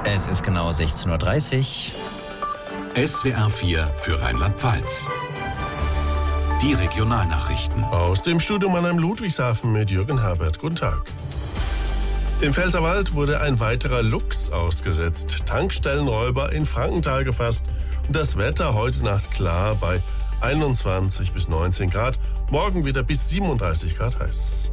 Es ist genau 16.30 Uhr. SWR 4 für Rheinland-Pfalz. Die Regionalnachrichten. Aus dem Studio Mannheim Ludwigshafen mit Jürgen Herbert. Guten Tag. Im Pfälzerwald wurde ein weiterer Luchs ausgesetzt. Tankstellenräuber in Frankenthal gefasst. Und das Wetter heute Nacht klar bei 21 bis 19 Grad. Morgen wieder bis 37 Grad heiß.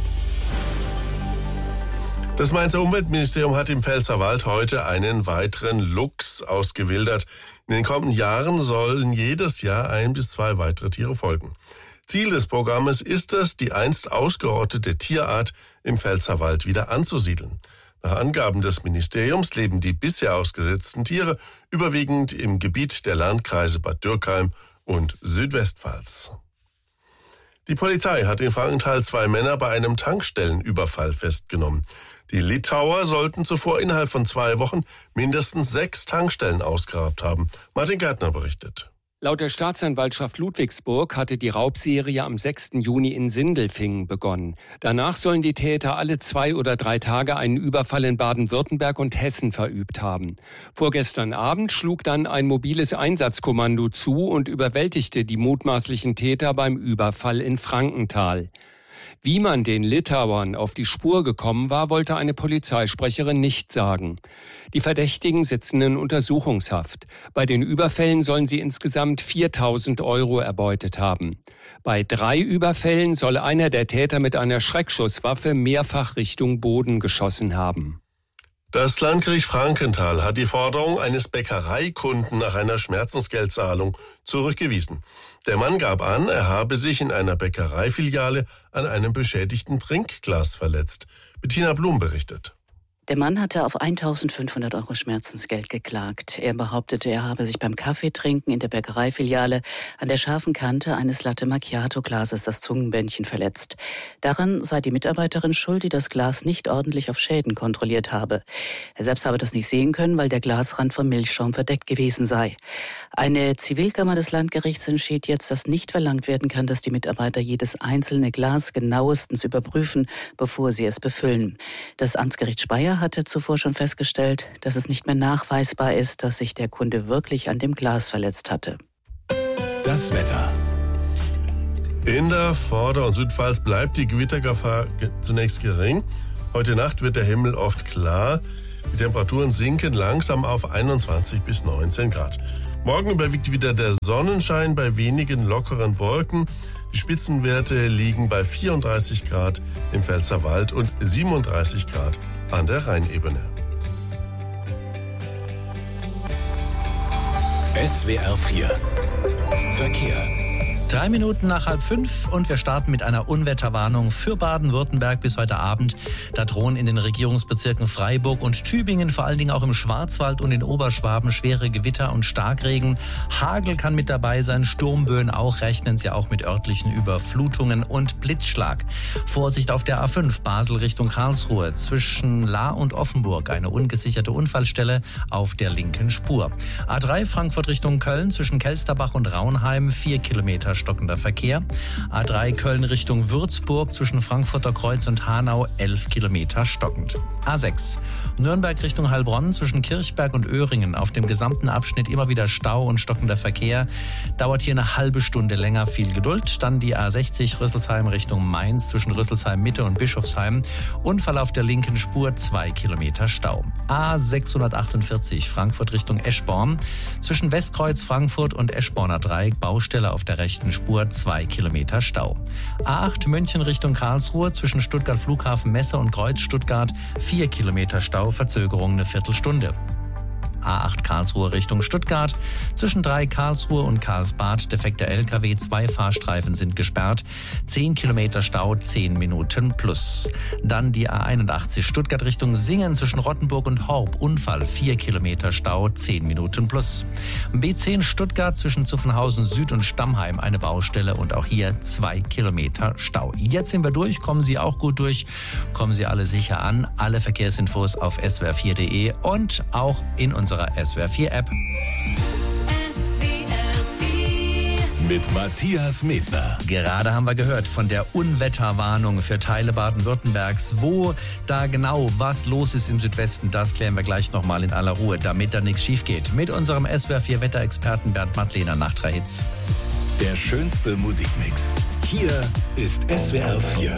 Das Mainzer Umweltministerium hat im Pfälzerwald heute einen weiteren Luchs ausgewildert. In den kommenden Jahren sollen jedes Jahr 1 bis 2 weitere Tiere folgen. Ziel des Programmes ist es, die einst ausgerottete Tierart im Pfälzerwald wieder anzusiedeln. Nach Angaben des Ministeriums leben die bisher ausgesetzten Tiere überwiegend im Gebiet der Landkreise Bad Dürkheim und Südwestpfalz. Die Polizei hat in Frankenthal 2 Männer bei einem Tankstellenüberfall festgenommen. Die Litauer sollten zuvor innerhalb von 2 Wochen mindestens 6 Tankstellen ausgeraubt haben. Martin Gärtner berichtet. Laut der Staatsanwaltschaft Ludwigsburg hatte die Raubserie am 6. Juni in Sindelfingen begonnen. Danach sollen die Täter alle 2 oder 3 Tage einen Überfall in Baden-Württemberg und Hessen verübt haben. Vorgestern Abend schlug dann ein mobiles Einsatzkommando zu und überwältigte die mutmaßlichen Täter beim Überfall in Frankenthal. Wie man den Litauern auf die Spur gekommen war, wollte eine Polizeisprecherin nicht sagen. Die Verdächtigen sitzen in Untersuchungshaft. Bei den Überfällen sollen sie insgesamt 4.000 € erbeutet haben. Bei 3 Überfällen soll einer der Täter mit einer Schreckschusswaffe mehrfach Richtung Boden geschossen haben. Das Landgericht Frankenthal hat die Forderung eines Bäckereikunden nach einer Schmerzensgeldzahlung zurückgewiesen. Der Mann gab an, er habe sich in einer Bäckereifiliale an einem beschädigten Trinkglas verletzt. Bettina Blum berichtet. Der Mann hatte auf 1.500 € Schmerzensgeld geklagt. Er behauptete, er habe sich beim Kaffeetrinken in der Bäckereifiliale an der scharfen Kante eines Latte-Macchiato-Glases das Zungenbändchen verletzt. Daran sei die Mitarbeiterin schuld, die das Glas nicht ordentlich auf Schäden kontrolliert habe. Er selbst habe das nicht sehen können, weil der Glasrand von Milchschaum verdeckt gewesen sei. Eine Zivilkammer des Landgerichts entschied jetzt, dass nicht verlangt werden kann, dass die Mitarbeiter jedes einzelne Glas genauestens überprüfen, bevor sie es befüllen. Das Amtsgericht Speyer hatte zuvor schon festgestellt, dass es nicht mehr nachweisbar ist, dass sich der Kunde wirklich an dem Glas verletzt hatte. Das Wetter. In der Vorder- und Südpfalz bleibt die Gewittergefahr zunächst gering. Heute Nacht wird der Himmel oft klar. Die Temperaturen sinken langsam auf 21 bis 19 Grad. Morgen überwiegt wieder der Sonnenschein bei wenigen lockeren Wolken. Die Spitzenwerte liegen bei 34 Grad im Pfälzerwald und 37 Grad an der Rheinebene. SWR 4 Verkehr. 3 Minuten nach 4:30 und wir starten mit einer Unwetterwarnung für Baden-Württemberg bis heute Abend. Da drohen in den Regierungsbezirken Freiburg und Tübingen, vor allen Dingen auch im Schwarzwald und in Oberschwaben, schwere Gewitter und Starkregen. Hagel kann mit dabei sein, Sturmböen auch, rechnen Sie auch mit örtlichen Überflutungen und Blitzschlag. Vorsicht auf der A5 Basel Richtung Karlsruhe, zwischen Lahr und Offenburg eine ungesicherte Unfallstelle auf der linken Spur. A3 Frankfurt Richtung Köln, zwischen Kelsterbach und Raunheim 4 Kilometer stockender Verkehr. A3 Köln Richtung Würzburg, zwischen Frankfurter Kreuz und Hanau 11 Kilometer stockend. A6 Nürnberg Richtung Heilbronn, zwischen Kirchberg und Öhringen auf dem gesamten Abschnitt immer wieder Stau und stockender Verkehr. Dauert hier eine halbe Stunde länger, viel Geduld. Dann die A60 Rüsselsheim Richtung Mainz, zwischen Rüsselsheim Mitte und Bischofsheim. Unfall auf der linken Spur, 2 Kilometer Stau. A648 Frankfurt Richtung Eschborn, zwischen Westkreuz Frankfurt und Eschborner Dreieck Baustelle auf der rechten Spur, 2 Kilometer Stau. A8 München Richtung Karlsruhe, zwischen Stuttgart Flughafen Messe und Kreuz Stuttgart 4 Kilometer Stau, Verzögerung eine Viertelstunde. A8 Karlsruhe Richtung Stuttgart, zwischen 3 Karlsruhe und Karlsbad defekter LKW, 2 Fahrstreifen sind gesperrt, 10 Kilometer Stau, 10 Minuten plus. Dann die A81 Stuttgart Richtung Singen, zwischen Rottenburg und Horb, Unfall, 4 Kilometer Stau, 10 Minuten plus. B10 Stuttgart zwischen Zuffenhausen Süd und Stammheim eine Baustelle und auch hier 2 Kilometer Stau. Jetzt sind wir durch, kommen Sie auch gut durch, kommen Sie alle sicher an. Alle Verkehrsinfos auf swr4.de und auch in unserer SWR4 App. mit Matthias Medner. Gerade haben wir gehört von der Unwetterwarnung für Teile Baden-Württembergs. Wo da genau was los ist im Südwesten, das klären wir gleich nochmal in aller Ruhe, damit da nichts schief geht. Mit unserem SWR 4 Wetterexperten Bernd Mattlehner nach 3 Hits. Der schönste Musikmix. Hier ist SWR 4.